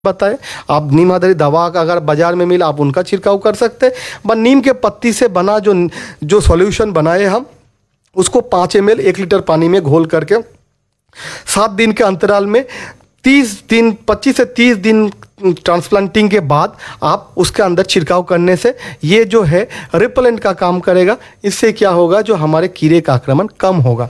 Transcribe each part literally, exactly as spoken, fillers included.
बताए। आप नीम हदरी दवा का अगर बाजार में मिला आप उनका छिड़काव कर सकते हैं। बस नीम के पत्ती से बना जो जो सॉल्यूशन बनाए हम उसको पाँच एम एल एक लीटर पानी में घोल करके सात दिन के अंतराल में तीस दिन पच्चीस से तीस दिन ट्रांसप्लांटिंग के बाद आप उसके अंदर छिड़काव करने से ये जो है रिपेलेंट का काम करेगा। इससे क्या होगा, जो हमारे कीड़े का आक्रमण कम होगा।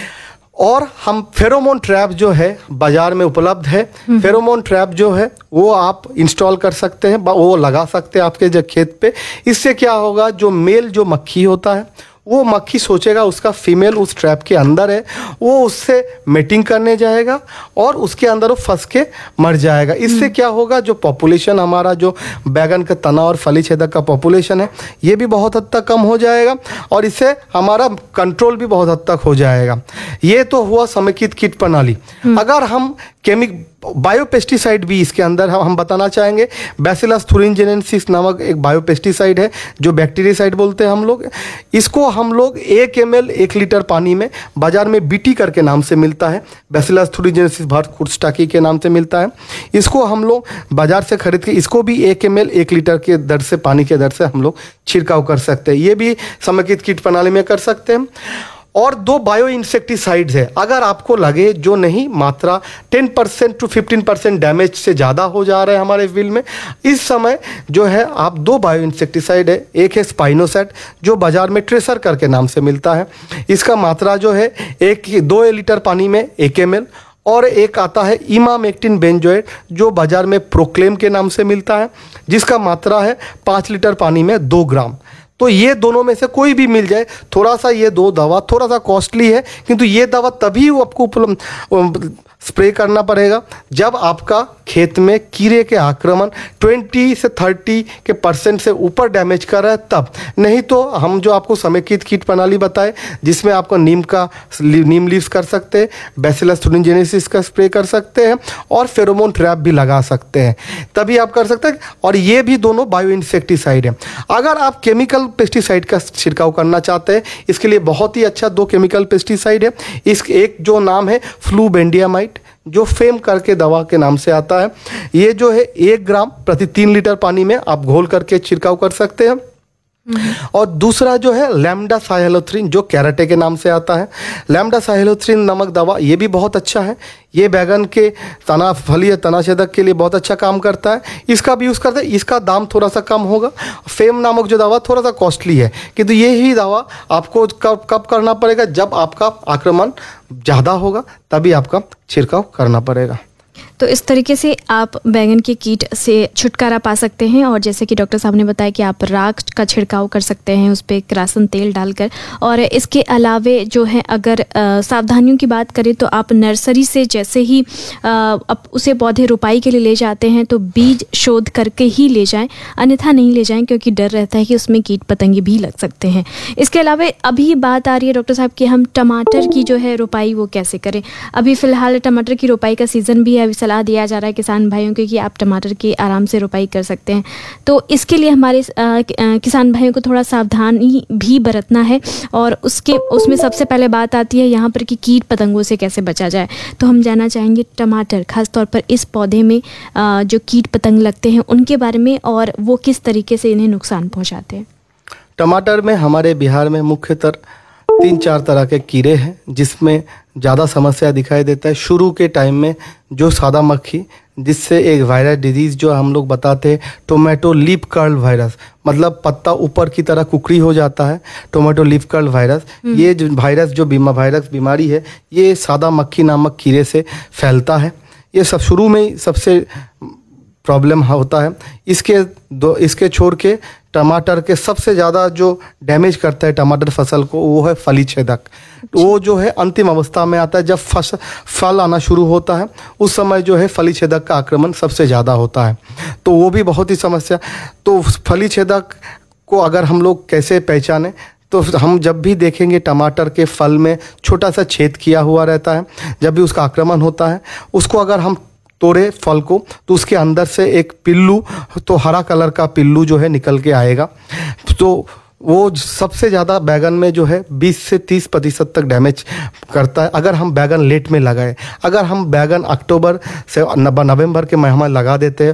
और हम फेरोमोन ट्रैप जो है बाजार में उपलब्ध है। फेरोमोन ट्रैप जो है वो आप इंस्टॉल कर सकते हैं, वो लगा सकते हैं आपके जो खेत पे। इससे क्या होगा, जो मेल जो मक्खी होता है वो मक्खी सोचेगा उसका फीमेल उस ट्रैप के अंदर है, वो उससे मेटिंग करने जाएगा और उसके अंदर वो फंस के मर जाएगा। इससे क्या होगा, जो पॉपुलेशन हमारा जो बैगन का तना और फली छेदक का पॉपुलेशन है ये भी बहुत हद तक कम हो जाएगा और इससे हमारा कंट्रोल भी बहुत हद तक हो जाएगा। ये तो हुआ समेकित कीट प्रणाली। अगर हम केमिक बायोपेस्टिसाइड भी इसके अंदर हम बताना चाहेंगे। बैसिलस thuringiensis नामक एक बायोपेस्टिसाइड है जो बैक्टीरियासाइड बोलते हैं हम लोग। इसको हम लोग एक एम एल एक लीटर पानी में बाजार में बीटी करके नाम से मिलता है, बैसिलस thuringiensis भारत के नाम से मिलता है। इसको हम लोग बाजार से खरीद के इसको भी एक एम एल एक लीटर के दर से पानी के दर से हम लोग छिड़काव कर सकते हैं। ये भी समेकित कीट प्रणाली में कर सकते हैं। और दो बायो इंसेक्टिसाइड्स है, अगर आपको लगे जो नहीं मात्रा ten percent to fifteen percent damage से ज़्यादा हो जा रहा है हमारे फील्ड में, इस समय जो है आप दो बायो इंसेक्टिसाइड है। एक है स्पाइनोसेट जो बाजार में ट्रेसर करके नाम से मिलता है, इसका मात्रा जो है एक दो लीटर पानी में एक एम एल। और एक आता है इमामेक्टिन बेंजोएट जो बाजार में प्रोक्लेम के नाम से मिलता है, जिसका मात्रा है पाँच लीटर पानी में दो ग्राम। तो ये दोनों में से कोई भी मिल जाए। थोड़ा सा ये दो दवा थोड़ा सा कॉस्टली है, किंतु ये दवा तभी आपको स्प्रे करना पड़ेगा जब आपका खेत में कीड़े के आक्रमण बीस से तीस के परसेंट से ऊपर डैमेज कर रहा है तब। नहीं तो हम जो आपको समेकित कीट प्रणाली बताए जिसमें आपको नीम का नीम लीव्स कर सकते हैं, बैसिलस thuringiensis का स्प्रे कर सकते हैं और फेरोमोन ट्रैप भी लगा सकते हैं, तभी आप कर सकते हैं। और ये भी दोनों बायो इंसेक्टिसाइड हैं। अगर आप केमिकल पेस्टिसाइड का छिड़काव करना चाहते हैं, इसके लिए बहुत ही अच्छा दो केमिकल पेस्टिसाइड है। इस एक जो नाम है फ्लूबेंडियामाइड जो फेम करके दवा के नाम से आता है। ये जो है एक ग्राम प्रति तीन लीटर पानी में आप घोल करके छिड़काव कर सकते हैं। और दूसरा जो है लैम्डा साइलोथ्रिन जो कैराटे के नाम से आता है। लैम्डा साइलोथ्रिन नामक दवा ये भी बहुत अच्छा है। ये बैगन के तना फली या तना छेदक के लिए बहुत अच्छा काम करता है, इसका भी यूज़ करते हैं। इसका दाम थोड़ा सा कम होगा। फेम नामक जो दवा थोड़ा सा कॉस्टली है, किंतु ये ही दवा आपको कब कब करना पड़ेगा, जब आपका आक्रमण ज़्यादा होगा तभी आपका छिड़काव करना पड़ेगा। तो इस तरीके से आप बैंगन के कीट से छुटकारा पा सकते हैं। और जैसे कि डॉक्टर साहब ने बताया कि आप राख का छिड़काव कर सकते हैं उस पर किरासन तेल डालकर। और इसके अलावे जो है अगर आ, सावधानियों की बात करें तो आप नर्सरी से जैसे ही आ, आप उसे पौधे रोपाई के लिए ले जाते हैं तो बीज शोध करके ही ले जाएं, अन्यथा नहीं ले जाएं, क्योंकि डर रहता है कि उसमें कीट पतंगे भी लग सकते हैं। इसके अलावा अभी बात आ रही है डॉक्टर साहब कि हम टमाटर की जो है रोपाई वो कैसे करें। अभी फ़िलहाल टमाटर की रोपाई का सीज़न भी है, सलाह दिया जा रहा है किसान भाइयों को कि आप टमाटर की आराम से रोपाई कर सकते हैं। तो इसके लिए हमारे आ, आ, किसान भाइयों को थोड़ा सावधानी भी बरतना है। और उसके उसमें सबसे पहले बात आती है यहाँ पर कि कीट पतंगों से कैसे बचा जाए। तो हम जानना चाहेंगे टमाटर खास तौर पर इस पौधे में आ, जो कीट पतंग लगते हैं उनके बारे में और वो किस तरीके से इन्हें नुकसान पहुँचाते हैं। टमाटर में हमारे बिहार में मुख्यतः तीन चार तरह के कीड़े हैं जिसमें ज़्यादा समस्या दिखाई देता है। शुरू के टाइम में जो सादा मक्खी, जिससे एक वायरस डिजीज़ जो हम लोग बताते हैं टोमेटो लीफ कर्ल वायरस, मतलब पत्ता ऊपर की तरह कुकड़ी हो जाता है, टोमेटो लीफ कर्ल वायरस। ये जो वायरस जो बीमा वायरस बीमारी है ये सादा मक्खी नामक कीड़े से फैलता है। ये सब शुरू में ही सबसे प्रॉब्लम होता है। इसके दो इसके छोड़ के टमाटर के सबसे ज़्यादा जो डैमेज करता है टमाटर फसल को वो है फली छेदक। वो जो है अंतिम अवस्था में आता है, जब फसल फल आना शुरू होता है उस समय जो है फली छेदक का आक्रमण सबसे ज़्यादा होता है। तो वो भी बहुत ही समस्या। तो फली छेदक को अगर हम लोग कैसे पहचानें, तो हम जब भी देखेंगे टमाटर के फल में छोटा सा छेद किया हुआ रहता है, जब भी उसका आक्रमण होता है उसको अगर हम तोड़े फल को तो उसके अंदर से एक पिल्लू, तो हरा कलर का पिल्लू जो है निकल के आएगा। तो वो सबसे ज़्यादा बैगन में जो है बीस से तीस प्रतिशत तक डैमेज करता है अगर हम बैगन लेट में लगाए। अगर हम बैगन अक्टूबर से नवंबर के महीने में लगा देते हैं